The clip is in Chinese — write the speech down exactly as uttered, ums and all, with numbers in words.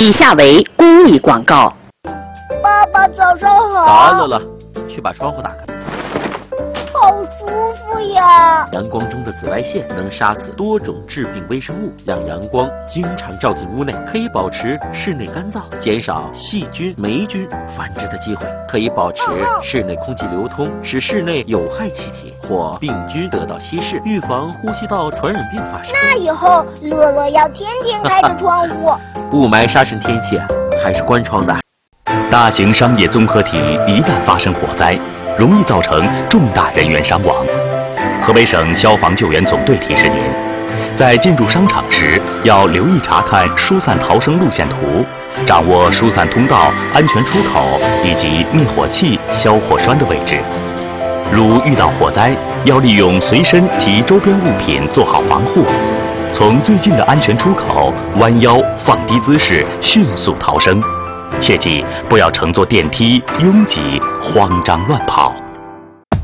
以下为公益广告。 爸爸，早上好。 咋了了？去把窗户打开。 好舒服呀！ 阳光中的紫外线能杀死多种致病微生物，让阳光经常照进屋内，可以保持室内干燥，减少细菌、霉菌繁殖的机会，可以保持室内空气流通，使室内有害气体或病菌得到稀释，预防呼吸道传染病发生。 那以后乐乐要天天开着窗户。 雾霾杀人天气啊，还是关窗的。 大型商业综合体一旦发生火灾，容易造成重大人员伤亡。河北省消防救援总队提示您，在进入商场时要留意查看疏散逃生路线图，掌握疏散通道、安全出口以及灭火器、消火栓的位置。如遇到火灾，要利用随身及周边物品做好防护，从最近的安全出口弯腰放低姿势迅速逃生。切记不要乘坐电梯拥挤、慌张乱跑。